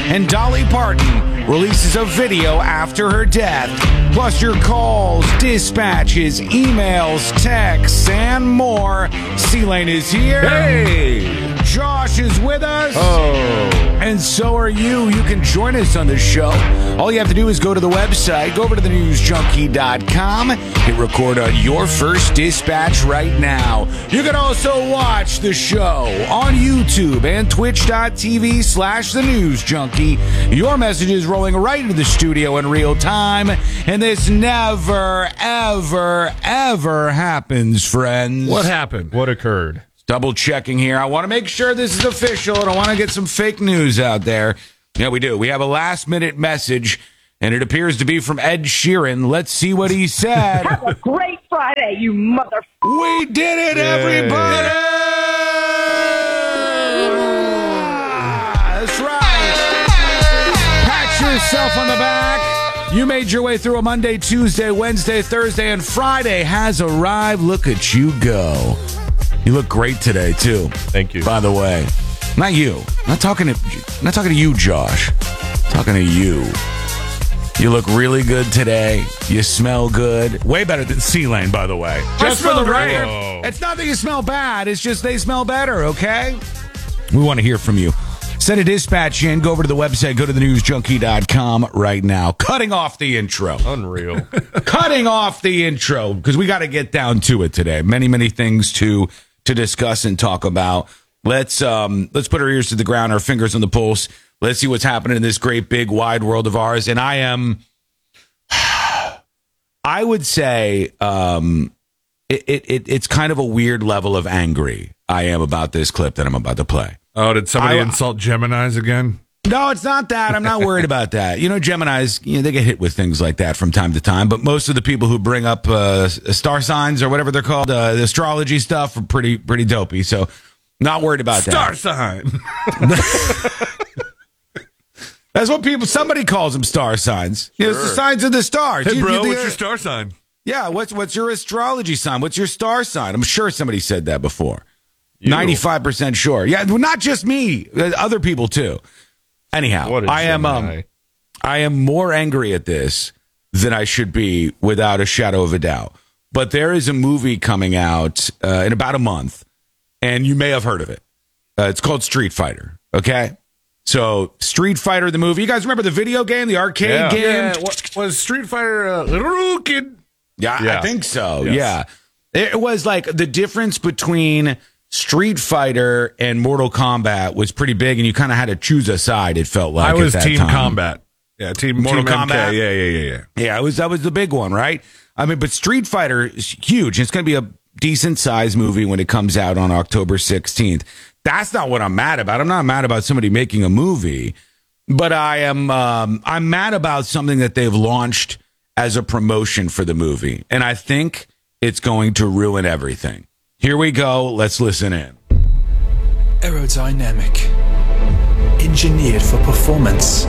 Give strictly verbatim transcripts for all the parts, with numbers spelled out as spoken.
and Dolly Parton releases a video after her death. Plus your calls, dispatches, emails, texts, and more. C-Lane is here. Hey! Josh is with us. Oh. And so are you. You can join us on the show. All you have to do is go to the website, go over to the news junkie dot com, hit record on your first dispatch right now. You can also watch the show on YouTube and twitch.tv slash the news junkie. Your message is rolling right into the studio in real time, and this never, ever, ever happens, friends. What happened? What occurred? Double checking here. I want to make sure this is official. I don't want to get some fake news out there. Yeah, we do. We have a last minute message, and it appears to be from Ed Sheeran. Let's see what he said. Have a great Friday, you mother. We did it, everybody! That's right. Pat yourself on the back. You made your way through a Monday, Tuesday, Wednesday, Thursday, and Friday has arrived. Look at you go. You look great today, too. Thank you. By the way, not you. I'm not talking to. Not talking to you, Josh. I'm talking to you. You look really good today. You smell good. Way better than C-Lane, by the way. Just for the record, it's not that you smell bad. It's just they smell better. Okay. We want to hear from you. Send a dispatch in. Go over to the website. Go to the news junkie dot com right now. Cutting off the intro. Unreal. Cutting off the intro because we got to get down to it today. Many, many things to. to discuss and talk about. Let's um let's put our ears to the ground, our fingers on the pulse. Let's see what's happening in this great big wide world of ours. And I am I would say um it, it, it it's kind of a weird level of angry I am about this clip that I'm about to play. Oh, did somebody I, insult Geminis again? No, it's not that. I'm not worried about that. You know, Geminis, you know, they get hit with things like that from time to time. But most of the people who bring up uh, star signs or whatever they're called, uh, the astrology stuff, are pretty pretty dopey. So, not worried about star that. Star sign. That's what people. Somebody calls them star signs. Sure. You know, it's the signs of the stars. Hey, you, bro, you, what's your star sign? Yeah, what's what's your astrology sign? What's your star sign? I'm sure somebody said that before. ninety-five percent sure. Yeah, well, not just me. Other people too. Anyhow, I am um, I am more angry at this than I should be, without a shadow of a doubt. But there is a movie coming out uh, in about a month, and you may have heard of it. Uh, it's called Street Fighter. Okay, so Street Fighter, the movie. You guys remember the video game, the arcade yeah. game? Yeah. What, was Street Fighter uh, Little Kid? Yeah, yeah, I think so. Yes. Yeah, it was like the difference between Street Fighter and Mortal Kombat was pretty big, and you kind of had to choose a side. It felt like I was at that Team time. Combat. Yeah, Team Mortal team Kombat. M K. Yeah, yeah, yeah, yeah. Yeah, it was that was the big one, right? I mean, but Street Fighter is huge. It's going to be a decent sized movie when it comes out on October sixteenth. That's not what I'm mad about. I'm not mad about somebody making a movie, but I am um, I'm mad about something that they've launched as a promotion for the movie, and I think it's going to ruin everything. Here we go. Let's listen in. Aerodynamic, engineered for performance,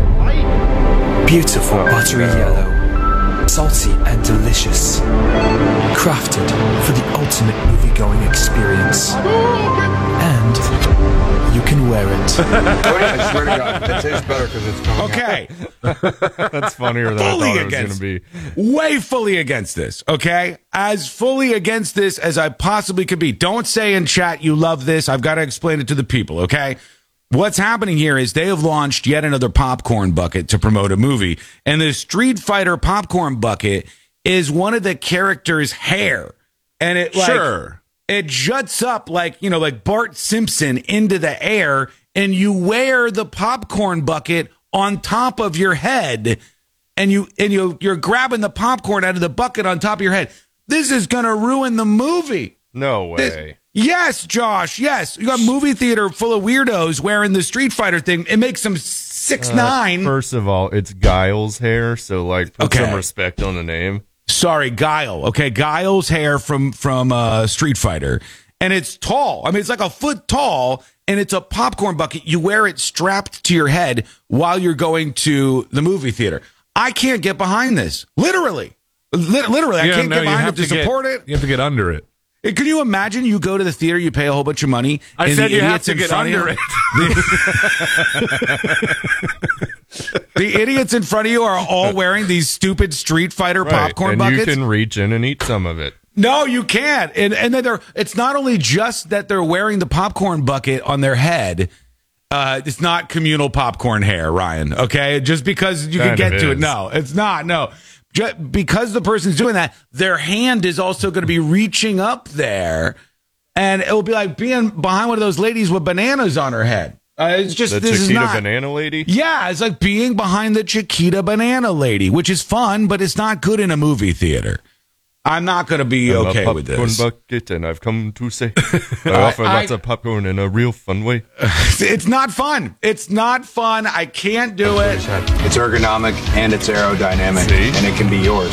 beautiful buttery yellow, salty and delicious, crafted for the ultimate movie-going experience, and you can wear it. I swear to God, it tastes better because it's coming Okay. That's funnier than fully I thought it was against, going to be. Way fully against this, okay? As fully against this as I possibly could be. Don't say in chat you love this. I've got to explain it to the people, okay? What's happening here is they have launched yet another popcorn bucket to promote a movie. And the Street Fighter popcorn bucket is one of the characters' hair. And it like... Sure. It juts up like, you know, like Bart Simpson into the air, and you wear the popcorn bucket on top of your head, and you and you you're grabbing the popcorn out of the bucket on top of your head. This is gonna ruin the movie. No way. This, yes, Josh. Yes, you got a movie theater full of weirdos wearing the Street Fighter thing. It makes them six Uh, nine. First of all, it's Guile's hair, so like put Okay. some respect on the name. Sorry, Guile. Okay, Guile's hair from from uh, Street Fighter, and it's tall. I mean, it's like a foot tall, and it's a popcorn bucket. You wear it strapped to your head while you're going to the movie theater. I can't get behind this. Literally, Li- literally, I Yeah, can't no, get you behind have it to, to get- support it. You have to get under it. Can you imagine you go to the theater, you pay a whole bunch of money, I and said the you have idiots to in get front under of you, it. the idiots in front of you are all wearing these stupid Street Fighter Right, popcorn and buckets. you can reach in and eat some of it. No, you can't. And and then they're it's not only just that they're wearing the popcorn bucket on their head. Uh, it's not communal popcorn hair, Ryan. Okay, just because you Kind can of get to is. it. No, it's not. No, just because the person's doing that, their hand is also going to be reaching up there, and it will be like being behind one of those ladies with bananas on her head. Uh, it's just The this is Chiquita not. banana lady? Yeah, it's like being behind the Chiquita banana lady, which is fun, but it's not good in a movie theater. I'm not going to be I'm okay a with popcorn this. bucket, and I've come to say I offer I- lots of popcorn in a real fun way. It's not fun. It's not fun. I can't do it. It's ergonomic and it's aerodynamic, See? and it can be yours.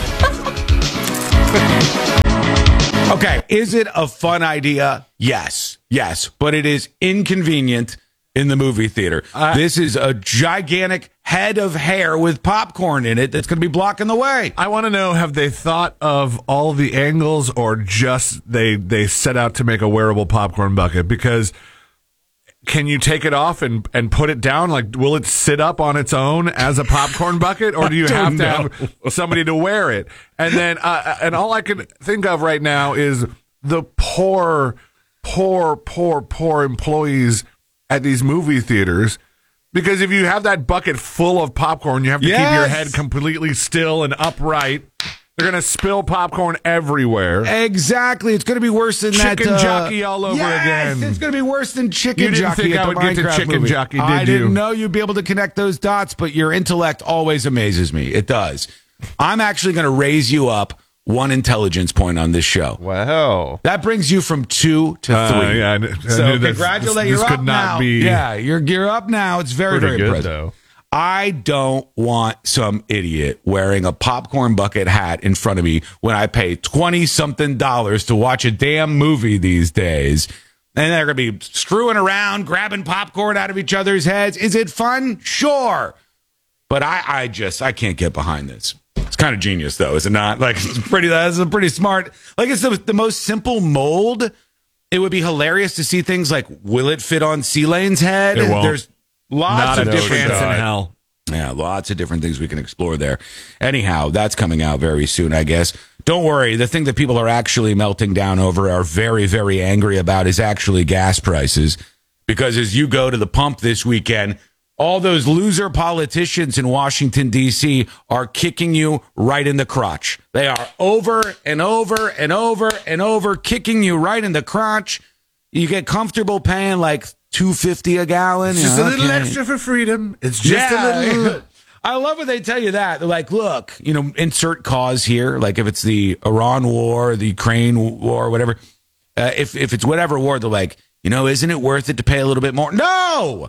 Okay, is it a fun idea? Yes, yes, but it is inconvenient in the movie theater. Uh, this is a gigantic head of hair with popcorn in it that's going to be blocking the way. I want to know, have they thought of all the angles or just they they set out to make a wearable popcorn bucket? Because can you take it off and, and put it down? Like, will it sit up on its own as a popcorn bucket, or do you have don't to know. have somebody to wear it? And then, uh, and all I can think of right now is the poor, poor, poor, poor employees at these movie theaters. Because if you have that bucket full of popcorn, you have to keep your Yes. head completely still and upright. They're going to spill popcorn everywhere. Exactly. It's going to be worse than that. Chicken uh, jockey all over yes, again. It's going to be worse than chicken You didn't jockey. think at I the would get to Minecraft chicken movie. jockey, did I you? didn't know you'd be able to connect those dots, but your intellect always amazes me. It does. I'm actually going to raise you up one intelligence point on this show. Wow. That brings you from two to Uh, three. yeah, I kn- I so knew that congratulate this- you're this up could not now. be- Yeah, you're you're up now. It's very Pretty very good, impressive. though. I don't want some idiot wearing a popcorn bucket hat in front of me when I pay twenty something dollars to watch a damn movie these days. And they're going to be screwing around, grabbing popcorn out of each other's heads. Is it fun? Sure. But I, I just, I can't get behind this. It's kind of genius, though, is it not? Like, it's pretty, that's a pretty smart, like, it's the, the most simple mold. It would be hilarious to see things like, will it fit on C-Lane's head? It won't. There's lots Not of a different chance in shot. hell. Yeah, lots of different things we can explore there. Anyhow, that's coming out very soon, I guess. Don't worry. The thing that people are actually melting down over, are very, very angry about, is actually gas prices. Because as you go to the pump this weekend, all those loser politicians in Washington, D C are kicking you right in the crotch. They are over and over and over and over kicking you right in the crotch. You get comfortable paying like two fifty a gallon. It's just Yeah, a little okay. extra for freedom. It's just Yeah. a little. I love when they tell you that. They're like, look, you know, insert cause here. Like if it's the Iran war, the Ukraine war, whatever. Uh, if, if it's whatever war, they're like, you know, isn't it worth it to pay a little bit more? No,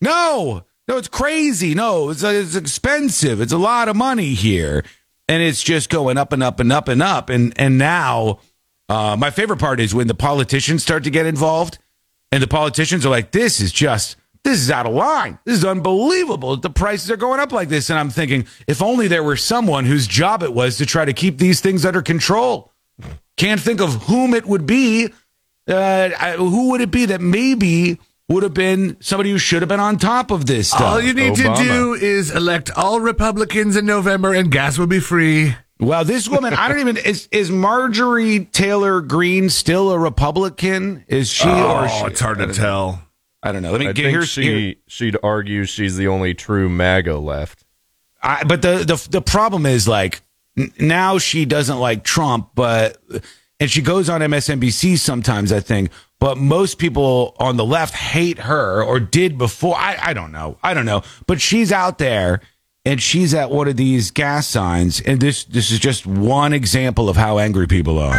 no, no, it's crazy. No, it's, it's expensive. It's a lot of money here. And it's just going up and up and up and up. And, and now uh, my favorite part is when the politicians start to get involved and the politicians are like, this is just, this is out of line. This is unbelievable. The prices are going up like this. And I'm thinking, if only there were someone whose job it was to try to keep these things under control. Can't think of whom it would be. Uh, I, who would it be that maybe would have been somebody who should have been on top of this stuff? All you need Obama. to do is elect all Republicans in November, and gas will be free. Well, this woman, I don't even, is, is Marjorie Taylor Greene still a Republican? Is she or she? Oh, it's hard to tell. I don't know. Let me I get think here. she, she'd argue she's the only true MAGA left. I, but the, the the problem is like n- now she doesn't like Trump, but and she goes on M S N B C sometimes, I think. But most people on the left hate her or did before. I, I don't know. I don't know. But she's out there and she's at one of these gas signs. And this this is just one example of how angry people are.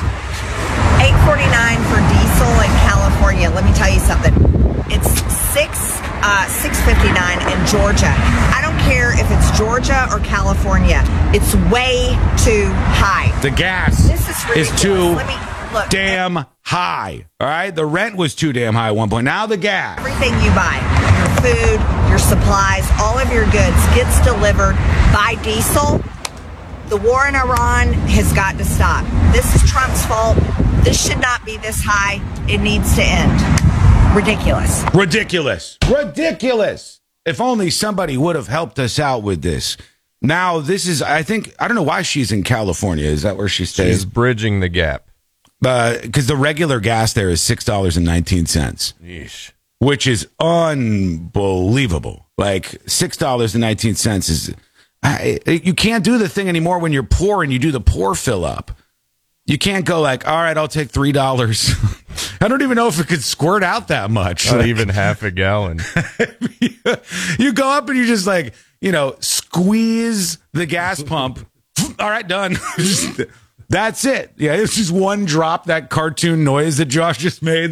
eight forty-nine for diesel in California. Let me tell you something. It's six uh, six fifty-nine in Georgia. I don't care if it's Georgia or California. It's way too high. The gas This is is ridiculous. too Let me look. damn high. All right. The rent was too damn high at one point. Now the gas. Everything you buy, your food, your supplies, all of your goods gets delivered by diesel. The war in Iran has got to stop. This is Trump's fault. This should not be this high. It needs to end. Ridiculous. Ridiculous. Ridiculous. If only somebody would have helped us out with this. Now, this is, I think, I don't know why she's in California. Is that where she stays? She's bridging the gap. Because uh, the regular gas there is six dollars and nineteen cents. Yeesh. Which is unbelievable. Like, six dollars and nineteen cents is, I, you can't do the thing anymore when you're poor and you do the poor fill up. You can't go like, all right, I'll take three dollars. I don't even know if it could squirt out that much. Not like, even half a gallon. You go up and you just like, you know, squeeze the gas pump. All right, done. That's it. Yeah, it's just one drop, that cartoon noise that Josh just made.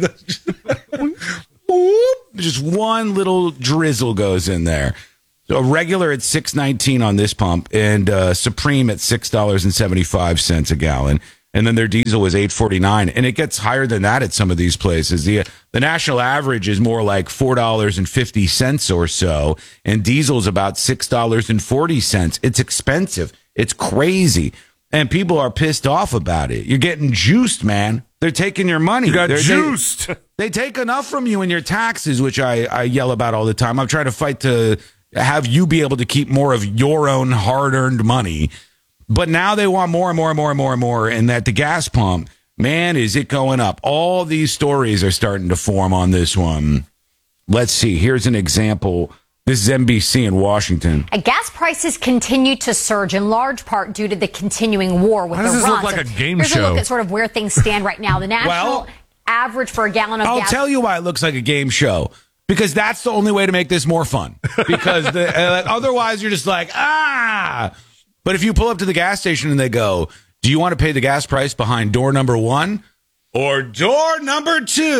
Just one little drizzle goes in there. So a regular at six nineteen on this pump, and uh, Supreme at six dollars and seventy-five cents a gallon. And then their diesel was eight forty-nine, and it gets higher than that at some of these places. The the national average is more like four dollars and fifty cents or so, and diesel's about six dollars and forty cents. It's expensive. It's crazy. And people are pissed off about it. You're getting juiced, man. They're taking your money. You got They're, juiced. They, they take enough from you in your taxes, which I, I yell about all the time. I'm trying to fight to have you be able to keep more of your own hard-earned money. But now they want more and more and more and more and more. And at the gas pump, man, is it going up. All these stories are starting to form on this one. Let's see. Here's an example. This is N B C in Washington. Gas prices continue to surge in large part due to the continuing war with How does Iran. this look like a game Here's show? a look at sort of where things stand right now. The national Well, average for a gallon of I'll gas. tell you why it looks like a game show. Because that's the only way to make this more fun. Because the, uh, otherwise you're just like, ah. But if you pull up to the gas station and they go, do you want to pay the gas price behind door number one or door number two?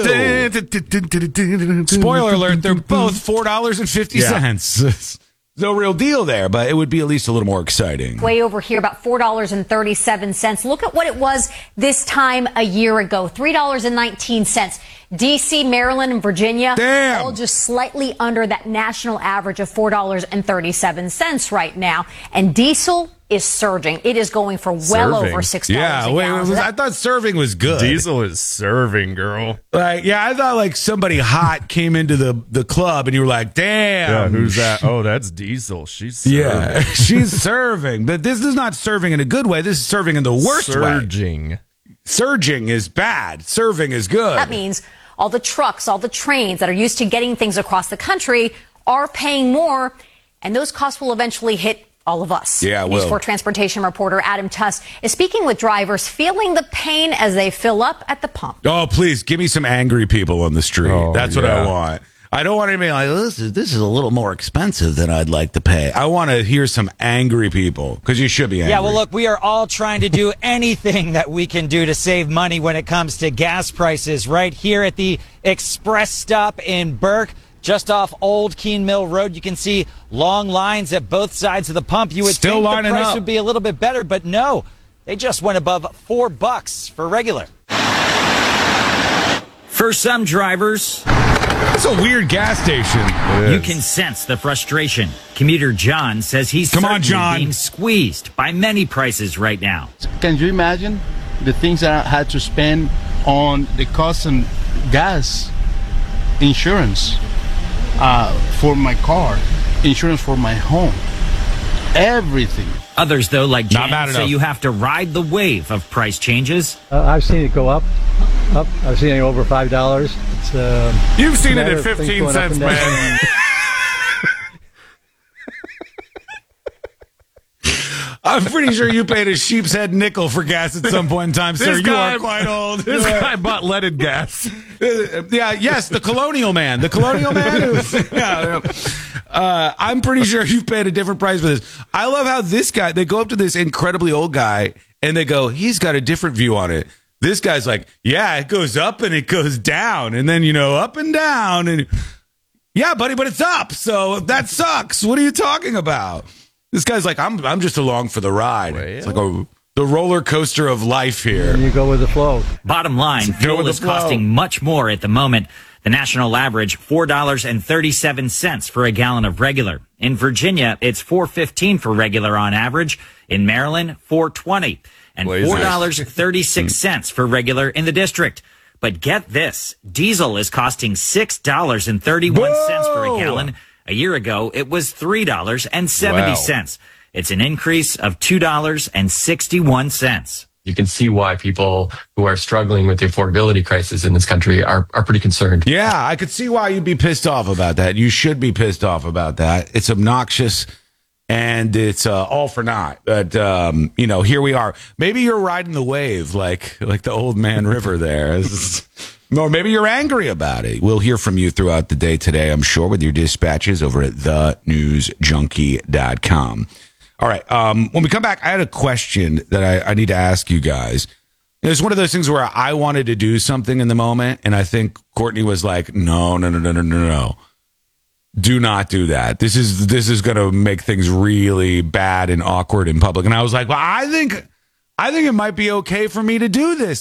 Spoiler alert, they're both four dollars and fifty cents. Yeah. No real deal there, but it would be at least a little more exciting. Way over here, about four dollars and thirty-seven cents. Look at what it was this time a year ago, three dollars and nineteen cents. D C, Maryland, and Virginia, Damn. all just slightly under that national average of four dollars and thirty-seven cents right now. And diesel is surging. It is going for well Serving. over six dollars Yeah, a wait, gallon. it was, I thought serving was good. Diesel is serving, girl. Like, yeah, I thought like somebody hot came into the, the club and you were like, damn. Yeah, who's that? Oh, that's Diesel. She's serving. Yeah, she's serving. But this is not serving in a good way. This is serving in the worst way. Surging. Surging is bad. Serving is good. That means all the trucks, all the trains that are used to getting things across the country are paying more, and those costs will eventually hit all of us. Yeah, it News will. four transportation reporter Adam Tuss is speaking with drivers feeling the pain as they fill up at the pump. Oh, please give me some angry people on the street. Oh, That's what I yeah. want. I don't want anybody like, this is, this is a little more expensive than I'd like to pay. I want to hear some angry people because you should be angry. Yeah, well, look, we are all trying to do anything that we can do to save money when it comes to gas prices. Right here at the Express stop in Burke, just off Old Keene Mill Road, you can see long lines at both sides of the pump. You would Still think the lining price up. would be a little bit better, but no, they just went above four bucks for regular. For some drivers, It's a weird gas station. you can sense the frustration. Commuter John says he's Come on, certainly John. being squeezed by many prices right now. Can you imagine the things that I had to spend on the cost and gas, insurance uh, for my car, insurance for my home, everything. Others, though, like Not Jan, bad say enough. you have to ride the wave of price changes. Uh, I've seen it go up, up. I've seen it over five dollars. It's uh, You've seen it matter at of things fifteen going up cents, and down. man. I'm pretty sure you paid a sheep's head nickel for gas at some point in time, sir. This You guy- are quite old. This guy bought leaded gas. Yeah, yes, the colonial man. The colonial man. Who's, yeah, yeah. Uh, I'm pretty sure you've paid a different price for this. I love how this guy, they go up to this incredibly old guy and they go, he's got a different view on it. This guy's like, yeah, it goes up and it goes down. And then, you know, up and down. And yeah, buddy, but it's up. So that sucks. What are you talking about? This guy's like, I'm I'm just along for the ride. It's like a, the roller coaster of life here. And you go with the flow. Bottom line, Go fuel with the is flow. costing much more at the moment. The national average, four dollars and thirty-seven cents for a gallon of regular. In Virginia, it's four fifteen for regular on average. In Maryland, four twenty, and four dollars and thirty-six cents for regular in the district. But get this, diesel is costing six dollars and thirty-one cents for a gallon. A year ago, it was three dollars and seventy cents. Wow. It's an increase of two dollars and sixty-one cents. You can see why people who are struggling with the affordability crisis in this country are, are pretty concerned. Yeah, I could see why you'd be pissed off about that. You should be pissed off about that. It's obnoxious. And it's uh, all for naught. But, um, you know, here we are. Maybe you're riding the wave like like the Old Man River there. Or maybe you're angry about it. We'll hear from you throughout the day today, I'm sure, with your dispatches over at the news junkie dot com. All right. Um, when we come back, I had a question that I, I need to ask you guys. It's one of those things where I wanted to do something in the moment, and I think Courtney was like, no, no, no, no, no, no, no. Do not do that. This is this is going to make things really bad and awkward in public. And I was like, well, I think I think it might be okay for me to do this.